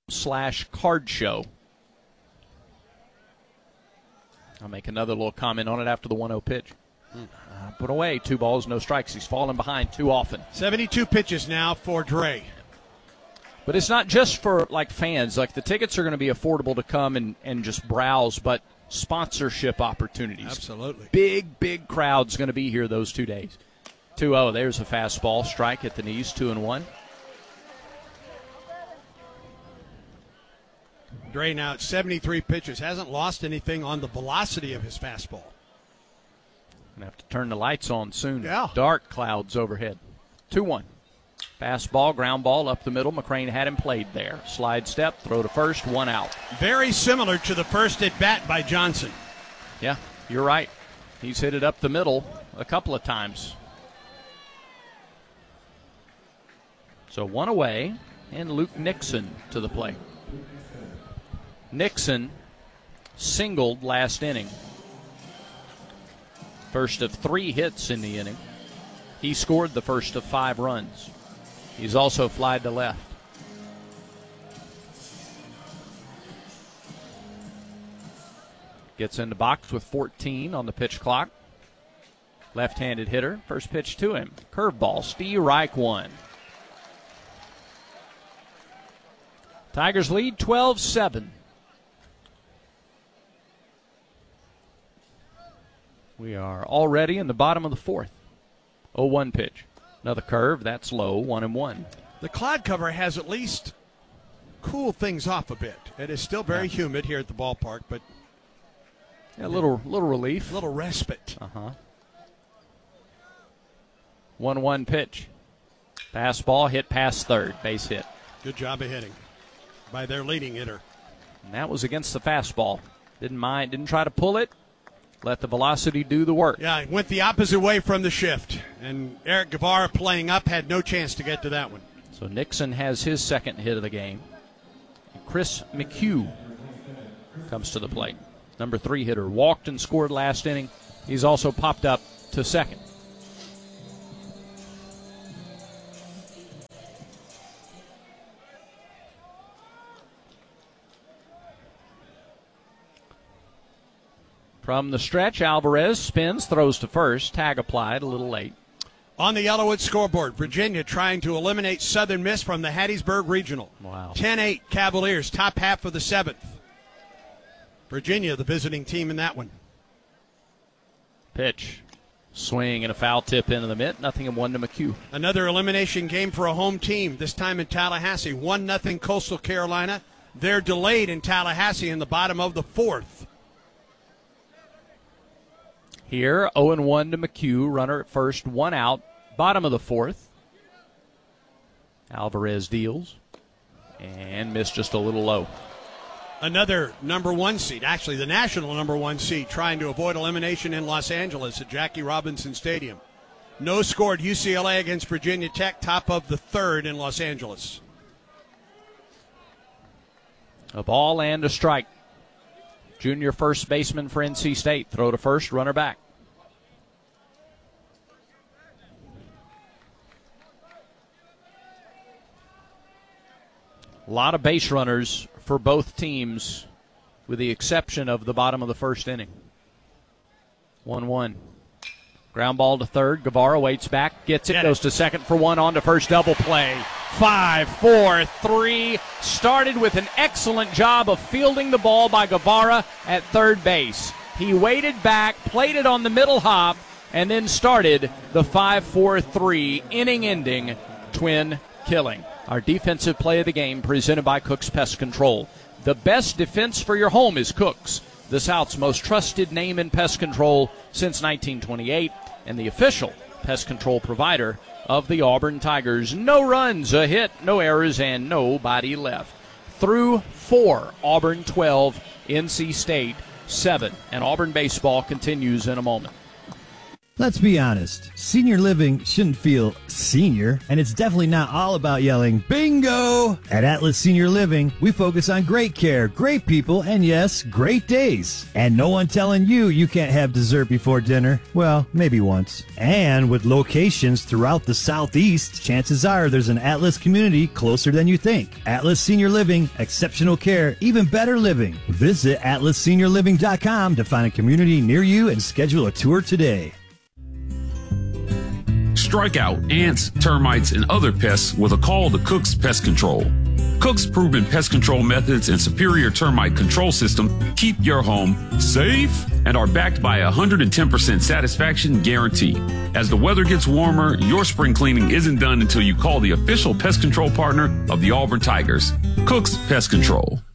card show. I'll make another little comment on it after the 1-0 pitch. Put away, 2 balls, no strikes. He's fallen behind too often. 72 pitches now for Dre. But it's not just for, like, fans. Like, the tickets are going to be affordable to come and just browse, but sponsorship opportunities. Absolutely. Big crowd's going to be here those 2 days. 2-0, there's a fastball. Strike at the knees, 2-1. Dre now at 73 pitches. Hasn't lost anything on the velocity of his fastball. Going to have to turn the lights on soon. Yeah. Dark clouds overhead. 2-1. Fastball, ground ball up the middle. McCrane had him played there. Slide step, throw to first, 1 out. Very similar to the first at bat by Johnson. Yeah, you're right. He's hit it up the middle a couple of times. So 1 away, and Luke Nixon to the plate. Nixon singled last inning. First of 3 hits in the inning. He scored the first of 5 runs. He's also flied to left. Gets in the box with 14 on the pitch clock. Left-handed hitter. First pitch to him. Curveball. Steve Reich 1. Tigers lead 12-7. We are already in the bottom of the 4th. 0-1 pitch. Another curve. That's low. 1-1. The cloud cover has at least cooled things off a bit. It is still very humid here at the ballpark, but a little relief. A little respite. 1-1 pitch. Fastball hit past third. Base hit. Good job of hitting by their leading hitter. And that was against the fastball. Didn't try to pull it. Let the velocity do the work. Yeah, it went the opposite way from the shift. And Eric Guevara playing up had no chance to get to that one. So Nixon has his second hit of the game. And Chris McHugh comes to the plate. Number 3 hitter. Walked and scored last inning. He's also popped up to second. From the stretch, Alvarez spins, throws to first. Tag applied, a little late. On the Yellowwood scoreboard, Virginia trying to eliminate Southern Miss from the Hattiesburg Regional. Wow. 10-8 Cavaliers, top half of the 7th. Virginia, the visiting team in that one. Pitch. Swing and a foul tip into the mitt. 0-1 to McHugh. Another elimination game for a home team, this time in Tallahassee. 1-0 Coastal Carolina. They're delayed in Tallahassee in the bottom of the 4th. Here, 0-1 to McHugh. Runner at first, 1 out. Bottom of the 4th. Alvarez deals. And missed just a little low. Another number 1 seed, actually the national number 1 seed, trying to avoid elimination in Los Angeles at Jackie Robinson Stadium. No scored UCLA against Virginia Tech, top of the 3rd in Los Angeles. A ball and a strike. Junior first baseman for NC State. Throw to first, runner back. A lot of base runners for both teams, with the exception of the bottom of the 1st inning. 1-1. Ground ball to third. Guevara waits back, gets it, goes to second for 1, on to first, double play. 5-4-3. Started with an excellent job of fielding the ball by Guevara at third base. He waited back, played it on the middle hop, and then started the 5-4-3 inning-ending twin killing. Our defensive play of the game presented by Cook's Pest Control. The best defense for your home is Cook's, the South's most trusted name in pest control since 1928, and the official pest control provider of the Auburn Tigers. No runs, a hit, no errors, and nobody left. Through 4, Auburn 12, NC State 7, and Auburn baseball continues in a moment. Let's be honest, senior living shouldn't feel senior, and it's definitely not all about yelling, bingo! At Atlas Senior Living, we focus on great care, great people, and yes, great days. And no one telling you can't have dessert before dinner. Well, maybe once. And with locations throughout the Southeast, chances are there's an Atlas community closer than you think. Atlas Senior Living, exceptional care, even better living. Visit atlasseniorliving.com to find a community near you and schedule a tour today. Strike out ants, termites, and other pests with a call to Cook's Pest Control. Cook's proven pest control methods and superior termite control system keep your home safe and are backed by a 110% satisfaction guarantee. As the weather gets warmer, your spring cleaning isn't done until you call the official pest control partner of the Auburn Tigers, Cook's Pest Control.